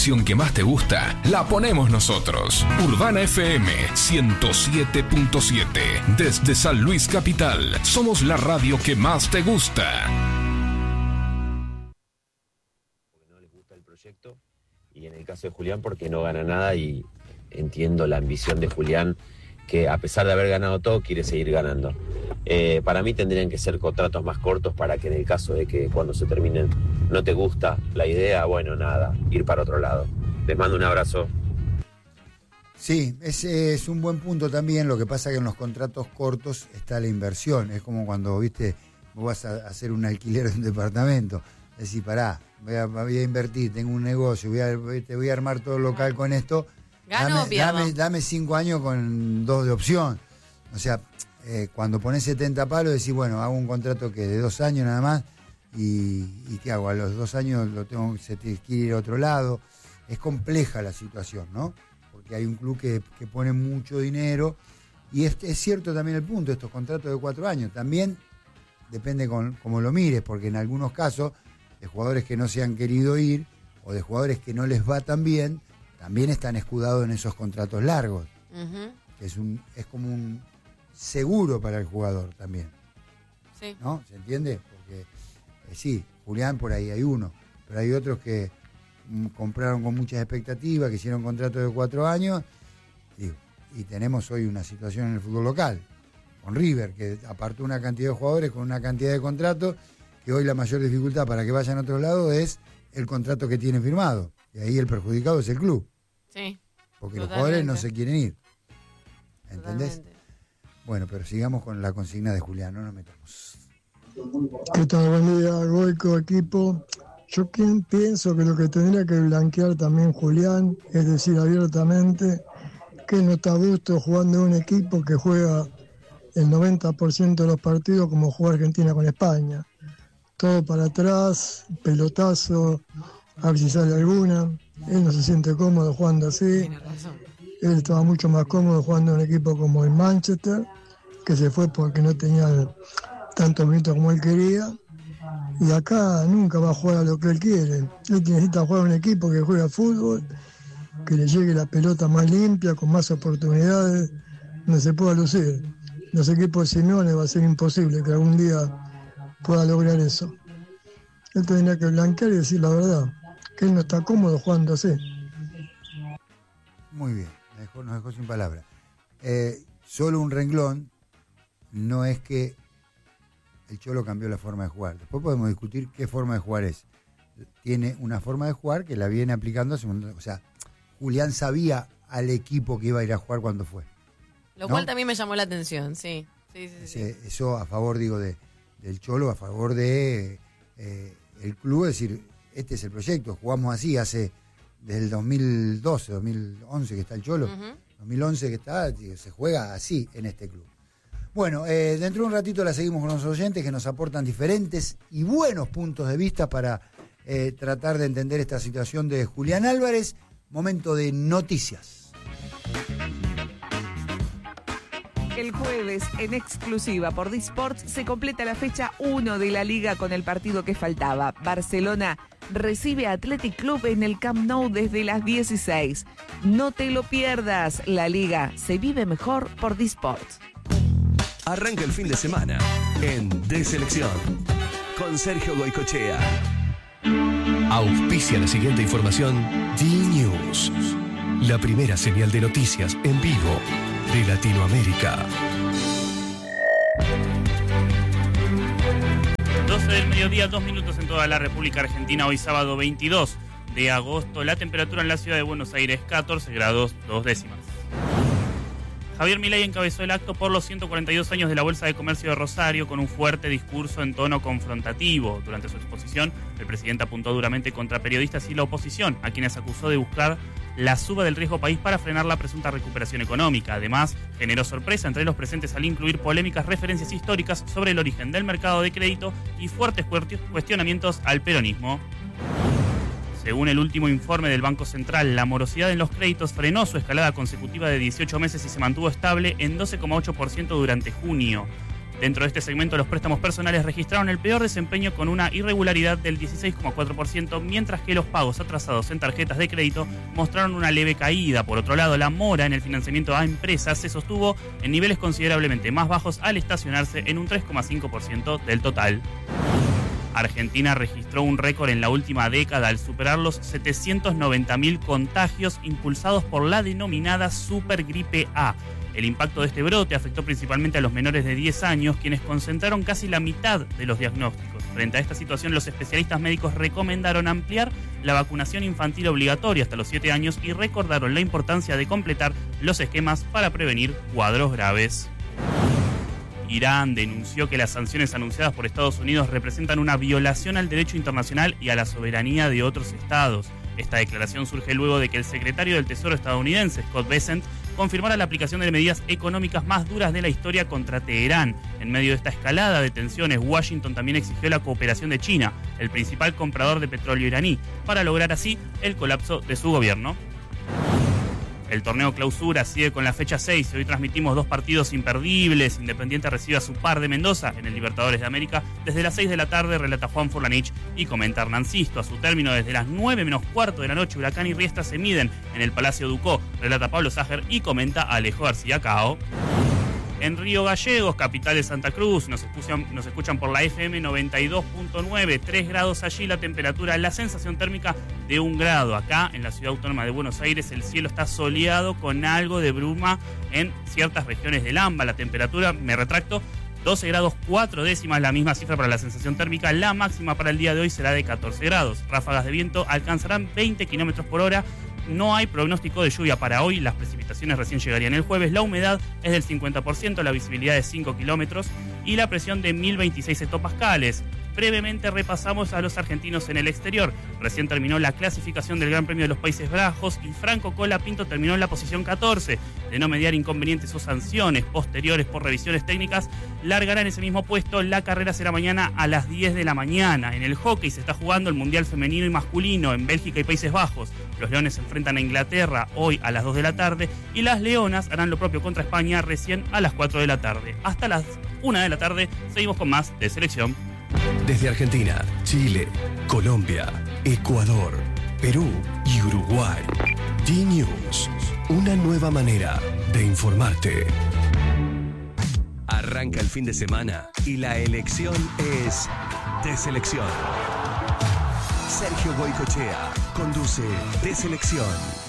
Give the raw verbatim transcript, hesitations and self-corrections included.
canción que más te gusta, la ponemos nosotros. Urbana F M ciento siete punto siete. Desde San Luis Capital, somos la radio que más te gusta. Porque no les gusta el proyecto, y en el caso de Julián porque no gana nada, y entiendo la ambición de Julián, que a pesar de haber ganado todo, quiere seguir ganando. Eh, para mí tendrían que ser contratos más cortos para que en el caso de que cuando se terminen no te gusta la idea, bueno, nada, ir para otro lado. Les mando un abrazo. Sí, ese es un buen punto también. Lo que pasa que en los contratos cortos está la inversión. Es como cuando, viste, vos vas a hacer un alquiler de un departamento. Es decir, pará, voy a, voy a invertir, tengo un negocio, voy a, te voy a armar todo el local con esto. ¿Gano o dame, pierdo? dame, dame cinco años con dos de opción. O sea, eh, cuando pones setenta palos, decís, bueno, hago un contrato que de dos años nada más, y, y ¿qué hago? A los dos años lo tengo, se te quiere ir a otro lado. Es compleja la situación, ¿no? Porque hay un club que, que pone mucho dinero, y es, es cierto también el punto, estos contratos de cuatro años. También depende con, cómo lo mires, porque en algunos casos, de jugadores que no se han querido ir, o de jugadores que no les va tan bien, también están escudados en esos contratos largos. Uh-huh. Que es un es como un seguro para el jugador también. Sí. ¿No? ¿Se entiende? Porque eh, sí, Julián por ahí hay uno, pero hay otros que mm, compraron con muchas expectativas, que hicieron contratos de cuatro años, digo, y tenemos hoy una situación en el fútbol local, con River, que apartó una cantidad de jugadores con una cantidad de contratos, que hoy la mayor dificultad para que vayan a otro lado es el contrato que tienen firmado. Y ahí el perjudicado es el club. Sí. Porque los Totalmente. jugadores no se quieren ir. ¿Entendés? Totalmente. Bueno, pero sigamos con la consigna de Julián, no nos metamos. ¿Qué tal? Buen día, Goico, equipo. Yo quien pienso que lo que tendría que blanquear también Julián, es decir, abiertamente, que él no está a gusto jugando en un equipo que juega el noventa por ciento de los partidos como juega Argentina con España. Todo para atrás, pelotazo, a ver si sale alguna. Él no se siente cómodo jugando así. Tiene razón. Él estaba mucho más cómodo jugando en un equipo como el Manchester, que se fue porque no tenía tantos minutos como él quería. Y acá nunca va a jugar a lo que él quiere. Él necesita jugar a un equipo que juega fútbol, que le llegue la pelota más limpia, con más oportunidades, donde se pueda lucir. Los equipos de Simeone va a ser imposible que algún día pueda lograr eso. Él tendría que blanquear y decir la verdad, que él no está cómodo jugando así. Muy bien, me dejó, nos dejó sin palabras. Eh, solo un renglón, no es que el Cholo cambió la forma de jugar. Después podemos discutir qué forma de jugar es. Tiene una forma de jugar que la viene aplicando hace un montón. O sea, Julián sabía al equipo que iba a ir a jugar cuando fue. Lo ¿no? cual también me llamó la atención, sí. Sí, sí, sí. Ese, eso a favor, digo, de, del Cholo, a favor de eh, el club, es decir, este es el proyecto, jugamos así hace desde el dos mil doce, dos mil once que está el Cholo, Uh-huh. dos mil once que está, se juega así en este club. Bueno, eh, dentro de un ratito la seguimos con los oyentes que nos aportan diferentes y buenos puntos de vista para eh, tratar de entender esta situación de Julián Álvarez. Momento de noticias. El jueves, en exclusiva por Disport, se completa la fecha uno de la Liga con el partido que faltaba. Barcelona recibe a Athletic Club en el Camp Nou desde las dieciséis. No te lo pierdas, la Liga se vive mejor por Disport. Arranca el fin de semana en De Selección con Sergio Goicochea. Auspicia la siguiente información D-News, la primera señal de noticias en vivo de Latinoamérica. doce del mediodía, dos minutos en toda la República Argentina. Hoy sábado veintidós de agosto. La temperatura en la ciudad de Buenos Aires, catorce grados, dos décimas. Javier Milei encabezó el acto por los ciento cuarenta y dos años de la Bolsa de Comercio de Rosario con un fuerte discurso en tono confrontativo. Durante su exposición, el presidente apuntó duramente contra periodistas y la oposición, a quienes acusó de buscar la suba del riesgo país para frenar la presunta recuperación económica. Además, generó sorpresa entre los presentes al incluir polémicas referencias históricas sobre el origen del mercado de crédito y fuertes cuestionamientos al peronismo. Según el último informe del Banco Central, la morosidad en los créditos frenó su escalada consecutiva de dieciocho meses y se mantuvo estable en doce coma ocho por ciento durante junio. Dentro de este segmento, los préstamos personales registraron el peor desempeño con una irregularidad del dieciséis coma cuatro por ciento, mientras que los pagos atrasados en tarjetas de crédito mostraron una leve caída. Por otro lado, la mora en el financiamiento a empresas se sostuvo en niveles considerablemente más bajos al estacionarse en un tres coma cinco por ciento del total. Argentina registró un récord en la última década al superar los setecientos noventa mil contagios impulsados por la denominada supergripe A. El impacto de este brote afectó principalmente a los menores de diez años, quienes concentraron casi la mitad de los diagnósticos. Frente a esta situación, los especialistas médicos recomendaron ampliar la vacunación infantil obligatoria hasta los siete años y recordaron la importancia de completar los esquemas para prevenir cuadros graves. Irán denunció que las sanciones anunciadas por Estados Unidos representan una violación al derecho internacional y a la soberanía de otros estados. Esta declaración surge luego de que el secretario del Tesoro estadounidense, Scott Bessent, confirmara la aplicación de medidas económicas más duras de la historia contra Teherán. En medio de esta escalada de tensiones, Washington también exigió la cooperación de China, el principal comprador de petróleo iraní, para lograr así el colapso de su gobierno. El torneo Clausura sigue con la fecha seis. Hoy transmitimos dos partidos imperdibles. Independiente recibe a su par de Mendoza en el Libertadores de América. Desde las seis de la tarde relata Juan Furlanich y comenta Hernán Sisto. A su término, desde las nueve menos cuarto de la noche, Huracán y Riestra se miden en el Palacio Ducó. Relata Pablo Ságer y comenta Alejo García Cao. En Río Gallegos, capital de Santa Cruz, nos escuchan, nos escuchan por la F M noventa y dos punto nueve, tres grados allí la temperatura, la sensación térmica de un grado. Acá, en la ciudad autónoma de Buenos Aires, el cielo está soleado con algo de bruma en ciertas regiones del AMBA. La temperatura, me retracto, doce grados cuatro décimas, la misma cifra para la sensación térmica. La máxima para el día de hoy será de catorce grados. Ráfagas de viento alcanzarán veinte kilómetros por hora. No hay pronóstico de lluvia para hoy, las precipitaciones recién llegarían el jueves, la humedad es del cincuenta por ciento, la visibilidad de cinco kilómetros y la presión de mil veintiséis hectopascales. Brevemente repasamos a los argentinos en el exterior. Recién terminó la clasificación del Gran Premio de los Países Bajos y Franco Colapinto terminó en la posición catorce. De no mediar inconvenientes o sanciones posteriores por revisiones técnicas, largará en ese mismo puesto. La carrera será mañana a las diez de la mañana. En el hockey se está jugando el Mundial Femenino y Masculino en Bélgica y Países Bajos. Los Leones se enfrentan a Inglaterra hoy a las dos de la tarde y las Leonas harán lo propio contra España recién a las cuatro de la tarde. Hasta las una de la tarde seguimos con más de Selección. Desde Argentina, Chile, Colombia, Ecuador, Perú y Uruguay. D-News, una nueva manera de informarte. Arranca el fin de semana y la elección es de Selección. Sergio Goycochea conduce de Selección.